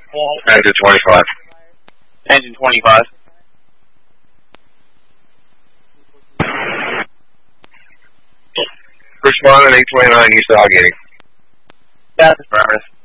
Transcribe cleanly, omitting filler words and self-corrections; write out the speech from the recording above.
Engine 25. Engine 25. Responding 829 East Allegheny. That's affirmative.